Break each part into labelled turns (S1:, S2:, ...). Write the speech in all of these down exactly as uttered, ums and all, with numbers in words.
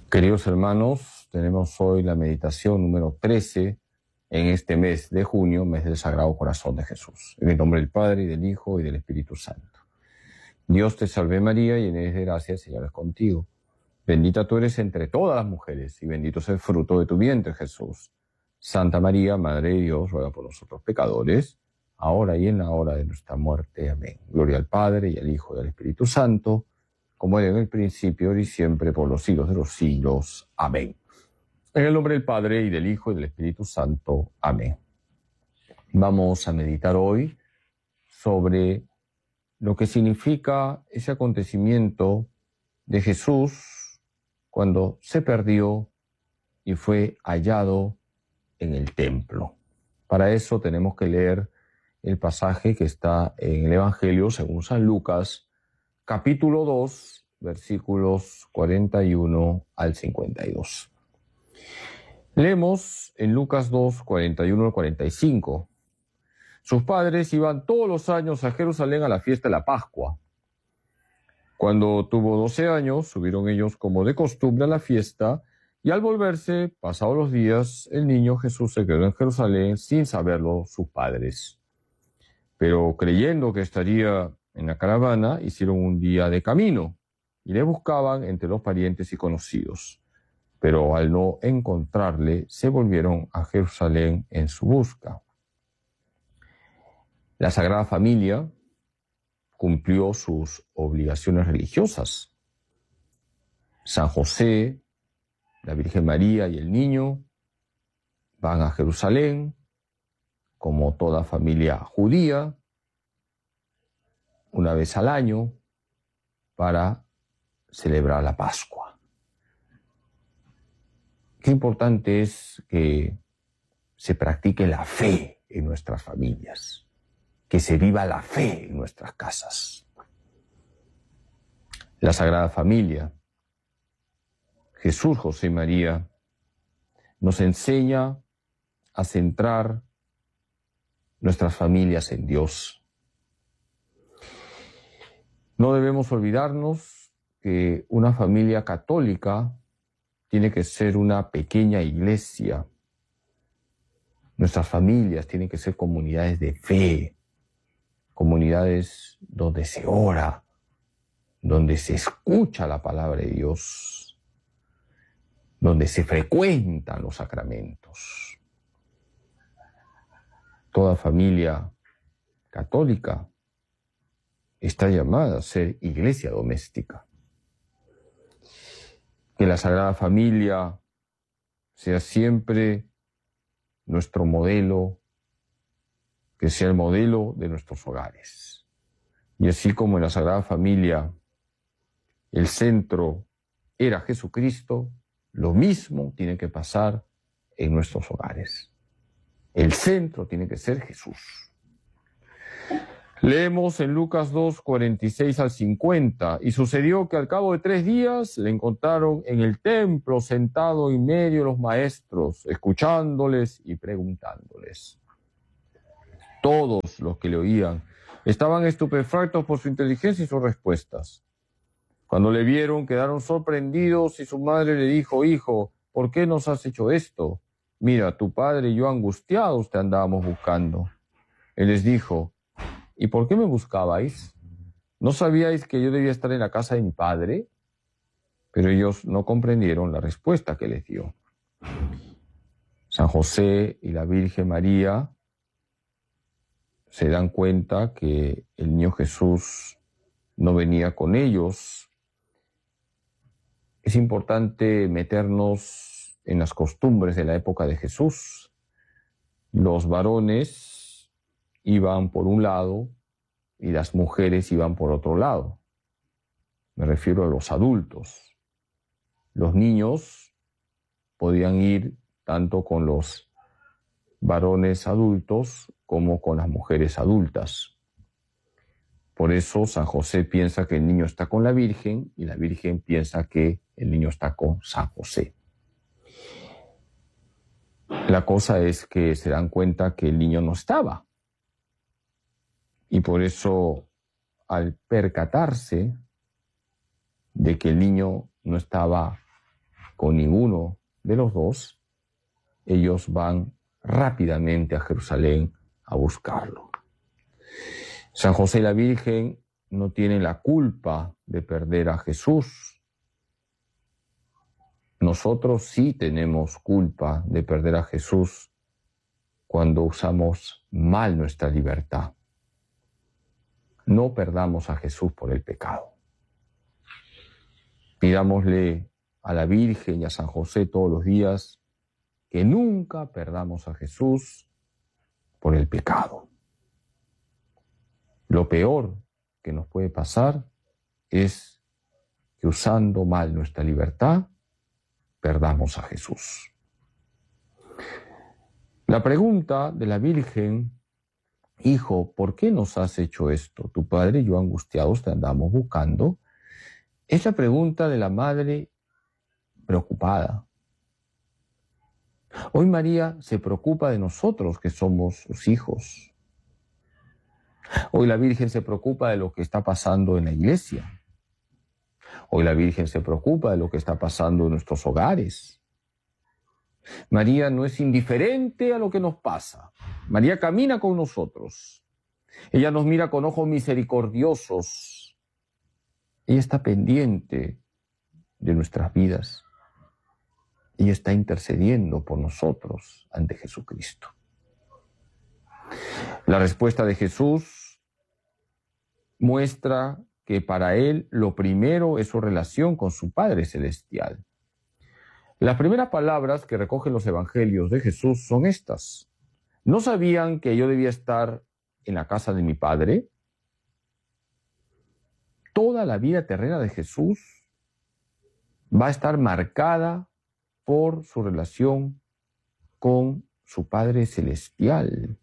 S1: Queridos hermanos, tenemos hoy la meditación número trece en este mes de junio, mes del Sagrado Corazón de Jesús. En el nombre del Padre, y del Hijo, y del Espíritu Santo. Dios te salve María, llena eres de gracia, el Señor es contigo. Bendita tú eres entre todas las mujeres, y bendito es el fruto de tu vientre, Jesús. Santa María, Madre de Dios, ruega por nosotros pecadores, ahora y en la hora de nuestra muerte. Amén. Gloria al Padre, y al Hijo, y al Espíritu Santo, como era en el principio, ahora y siempre, por los siglos de los siglos. Amén. En el nombre del Padre, y del Hijo, y del Espíritu Santo. Amén. Vamos a meditar hoy sobre lo que significa ese acontecimiento de Jesús cuando se perdió y fue hallado en el templo. Para eso tenemos que leer el pasaje que está en el Evangelio según San Lucas, capítulo dos, versículos cuarenta y uno al cincuenta y dos. Leemos en Lucas dos, cuarenta y uno al cuarenta y cinco. Sus padres iban todos los años a Jerusalén a la fiesta de la Pascua. Cuando tuvo doce años, subieron ellos como de costumbre a la fiesta, y al volverse, pasados los días, el niño Jesús se quedó en Jerusalén sin saberlo sus padres. Pero creyendo que estaría en la caravana, hicieron un día de camino y le buscaban entre los parientes y conocidos. Pero al no encontrarle, se volvieron a Jerusalén en su busca. La Sagrada Familia cumplió sus obligaciones religiosas. San José, la Virgen María y el niño van a Jerusalén, como toda familia judía, una vez al año, para celebrar la Pascua. Qué importante es que se practique la fe en nuestras familias, que se viva la fe en nuestras casas. La Sagrada Familia, Jesús, José y María, nos enseña a centrar nuestras familias en Dios. No debemos olvidarnos que una familia católica tiene que ser una pequeña iglesia. Nuestras familias tienen que ser comunidades de fe, comunidades donde se ora, donde se escucha la palabra de Dios, donde se frecuentan los sacramentos. Toda familia católica está llamada a ser iglesia doméstica. Que la Sagrada Familia sea siempre nuestro modelo, que sea el modelo de nuestros hogares. Y así como en la Sagrada Familia el centro era Jesucristo, lo mismo tiene que pasar en nuestros hogares. El centro tiene que ser Jesús. Leemos en Lucas dos, cuarenta y seis al cincuenta. Y sucedió que al cabo de tres días le encontraron en el templo sentado en medio de los maestros, escuchándoles y preguntándoles. Todos los que le oían estaban estupefactos por su inteligencia y sus respuestas. Cuando le vieron, quedaron sorprendidos y su madre le dijo: Hijo, ¿por qué nos has hecho esto? Mira, tu padre y yo angustiados te andábamos buscando. Él les dijo: ¿y por qué me buscabais? ¿No sabíais que yo debía estar en la casa de mi padre? Pero ellos no comprendieron la respuesta que les dio. San José y la Virgen María se dan cuenta que el niño Jesús no venía con ellos. Es importante meternos en las costumbres de la época de Jesús. Los varones iban por un lado y las mujeres iban por otro lado. Me refiero a los adultos. Los niños podían ir tanto con los varones adultos como con las mujeres adultas. Por eso San José piensa que el niño está con la Virgen y la Virgen piensa que el niño está con San José. La cosa es que se dan cuenta que el niño no estaba. Y por eso, al percatarse de que el niño no estaba con ninguno de los dos, ellos van rápidamente a Jerusalén a buscarlo. San José y la Virgen no tienen la culpa de perder a Jesús. Nosotros sí tenemos culpa de perder a Jesús cuando usamos mal nuestra libertad. No perdamos a Jesús por el pecado. Pidámosle a la Virgen y a San José todos los días que nunca perdamos a Jesús por el pecado. Lo peor que nos puede pasar es que usando mal nuestra libertad, perdamos a Jesús. La pregunta de la Virgen: hijo, ¿por qué nos has hecho esto? Tu padre y yo angustiados te andamos buscando. Es la pregunta de la madre preocupada. Hoy María se preocupa de nosotros que somos sus hijos. Hoy la Virgen se preocupa de lo que está pasando en la iglesia. Hoy la Virgen se preocupa de lo que está pasando en nuestros hogares. María no es indiferente a lo que nos pasa. María camina con nosotros. Ella nos mira con ojos misericordiosos. Ella está pendiente de nuestras vidas. Ella está intercediendo por nosotros ante Jesucristo. La respuesta de Jesús muestra que para él lo primero es su relación con su Padre Celestial. Las primeras palabras que recogen los evangelios de Jesús son estas: ¿no sabían que yo debía estar en la casa de mi Padre? Toda la vida terrena de Jesús va a estar marcada por su relación con su Padre Celestial.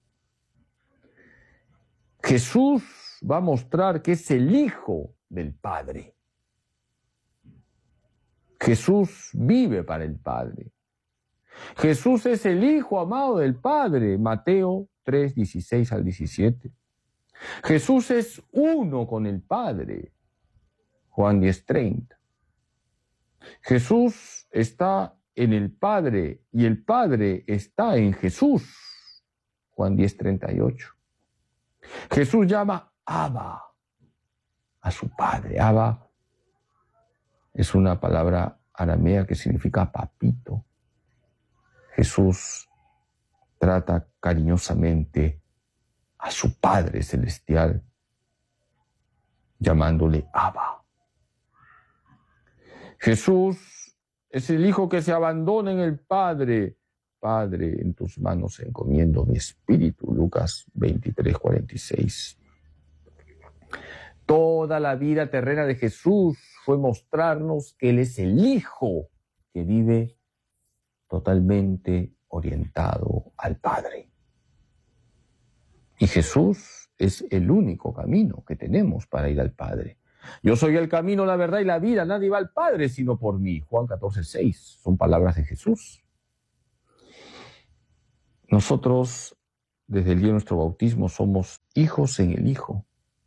S1: Jesús va a mostrar que es el Hijo del Padre. Jesús vive para el Padre. Jesús es el Hijo amado del Padre, Mateo tres, dieciséis al diecisiete. Jesús es uno con el Padre, Juan diez, treinta. Jesús está en el Padre y el Padre está en Jesús, Juan diez, treinta y ocho. Jesús llama Abba a su Padre. Abba es una palabra aramea que significa papito. Jesús trata cariñosamente a su Padre Celestial, llamándole Abba. Jesús es el Hijo que se abandona en el Padre. Padre, en tus manos encomiendo mi espíritu. Lucas veintitrés, cuarenta y seis. Toda la vida terrena de Jesús fue mostrarnos que Él es el Hijo que vive totalmente orientado al Padre. Y Jesús es el único camino que tenemos para ir al Padre. Yo soy el camino, la verdad y la vida. Nadie va al Padre sino por mí. Juan catorce, seis. Son palabras de Jesús. Nosotros, desde el día de nuestro bautismo, somos hijos en el Hijo.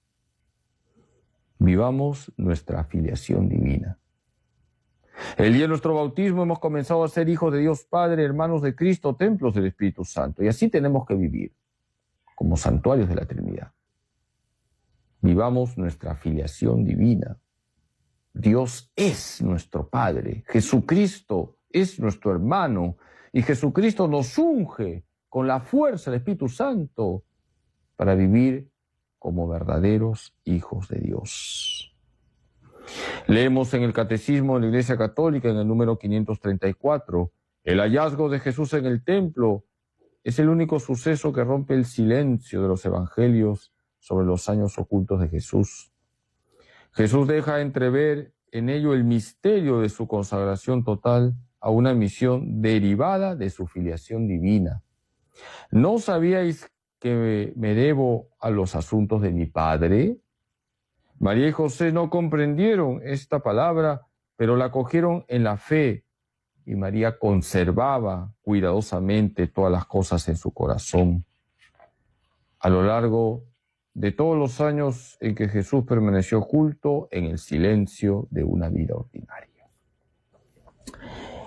S1: Vivamos nuestra filiación divina. El día de nuestro bautismo hemos comenzado a ser hijos de Dios Padre, hermanos de Cristo, templos del Espíritu Santo. Y así tenemos que vivir, como santuarios de la Trinidad. Vivamos nuestra filiación divina. Dios es nuestro Padre. Jesucristo es nuestro hermano. Y Jesucristo nos unge con la fuerza del Espíritu Santo para vivir como verdaderos hijos de Dios. Leemos en el Catecismo de la Iglesia Católica, en el número quinientos treinta y cuatro, el hallazgo de Jesús en el templo es el único suceso que rompe el silencio de los evangelios sobre los años ocultos de Jesús. Jesús deja entrever en ello el misterio de su consagración total a una misión derivada de su filiación divina. ¿No sabíais que me debo a los asuntos de mi Padre? María y José no comprendieron esta palabra, pero la cogieron en la fe, y María conservaba cuidadosamente todas las cosas en su corazón. A lo largo de todos los años en que Jesús permaneció oculto en el silencio de una vida ordinaria.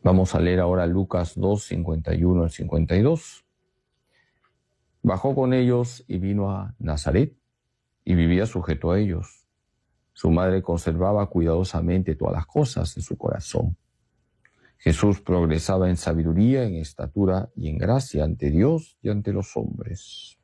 S1: Vamos a leer ahora Lucas dos, cincuenta y uno al cincuenta y dos. Bajó con ellos y vino a Nazaret y vivía sujeto a ellos. Su madre conservaba cuidadosamente todas las cosas en su corazón. Jesús progresaba en sabiduría, en estatura y en gracia ante Dios y ante los hombres.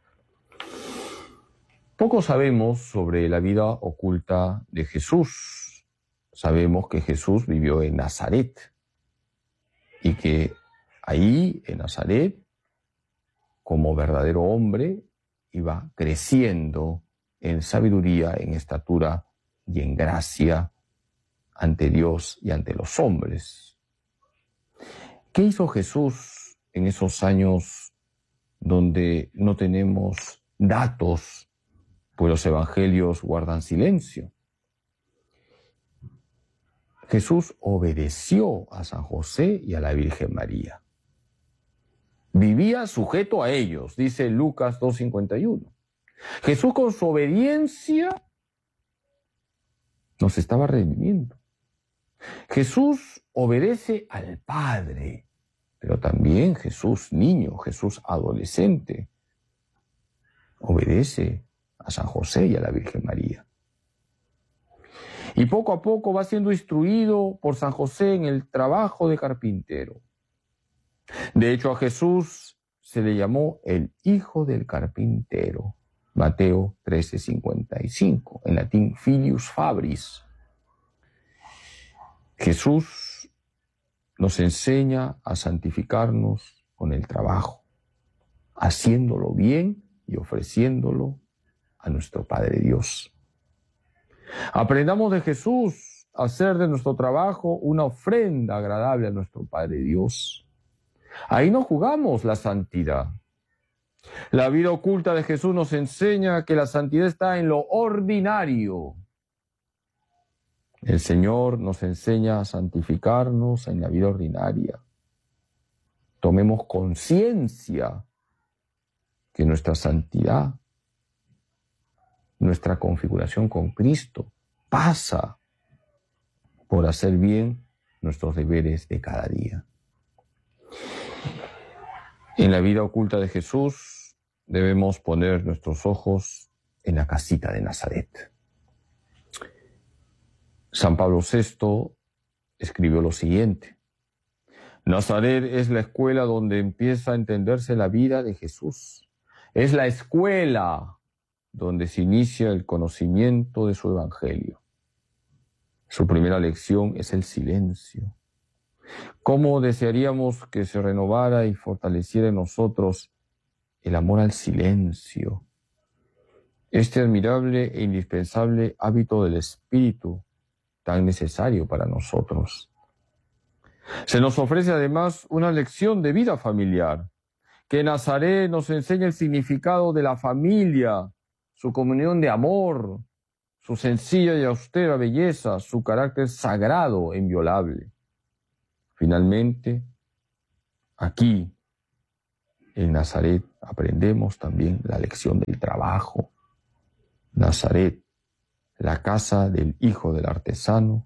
S1: Poco sabemos sobre la vida oculta de Jesús. Sabemos que Jesús vivió en Nazaret y que ahí, en Nazaret, como verdadero hombre, iba creciendo en sabiduría, en estatura y en gracia ante Dios y ante los hombres. ¿Qué hizo Jesús en esos años donde no tenemos datos, pues los evangelios guardan silencio? Jesús obedeció a San José y a la Virgen María. Vivía sujeto a ellos, dice Lucas dos cincuenta y uno. Jesús con su obediencia nos estaba redimiendo. Jesús obedece al Padre, pero también Jesús niño, Jesús adolescente, obedece a San José y a la Virgen María. Y poco a poco va siendo instruido por San José en el trabajo de carpintero. De hecho, a Jesús se le llamó el hijo del carpintero. Mateo trece cincuenta y cinco, en latín Filius Fabris. Jesús nos enseña a santificarnos con el trabajo, haciéndolo bien y ofreciéndolo a nuestro Padre Dios. Aprendamos de Jesús a hacer de nuestro trabajo una ofrenda agradable a nuestro Padre Dios. Ahí no jugamos la santidad. La vida oculta de Jesús nos enseña que la santidad está en lo ordinario. El Señor nos enseña a santificarnos en la vida ordinaria. Tomemos conciencia que nuestra santidad, nuestra configuración con Cristo, pasa por hacer bien nuestros deberes de cada día. En la vida oculta de Jesús debemos poner nuestros ojos en la casita de Nazaret. San Pablo sexto escribió lo siguiente: Nazaret es la escuela donde empieza a entenderse la vida de Jesús. Es la escuela donde se inicia el conocimiento de su evangelio. Su primera lección es el silencio. ¿Cómo desearíamos que se renovara y fortaleciera en nosotros el amor al silencio? Este admirable e indispensable hábito del espíritu, tan necesario para nosotros. Se nos ofrece además una lección de vida familiar, que Nazaret nos enseña el significado de la familia, su comunión de amor, su sencilla y austera belleza, su carácter sagrado e inviolable. Finalmente, aquí, en Nazaret, aprendemos también la lección del trabajo. Nazaret, la casa del hijo del artesano.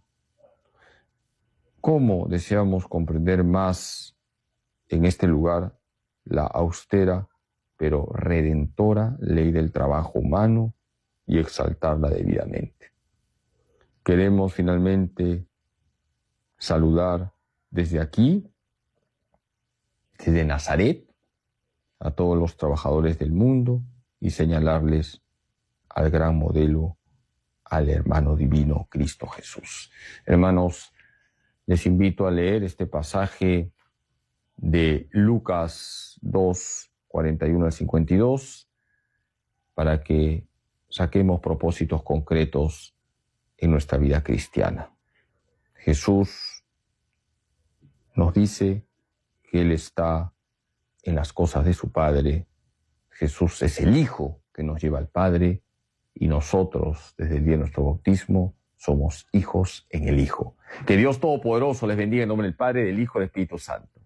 S1: ¿Cómo deseamos comprender más en este lugar la austera pero redentora ley del trabajo humano y exaltarla debidamente? Queremos finalmente saludar desde aquí, desde Nazaret, a todos los trabajadores del mundo y señalarles al gran modelo, al hermano divino Cristo Jesús. Hermanos, les invito a leer este pasaje de Lucas dos, cuarenta y uno al cincuenta y dos, para que saquemos propósitos concretos en nuestra vida cristiana. Jesús nos dice que Él está en las cosas de su Padre. Jesús es el Hijo que nos lleva al Padre y nosotros, desde el día de nuestro bautismo, somos hijos en el Hijo. Que Dios Todopoderoso les bendiga en nombre del Padre, del Hijo y del Espíritu Santo.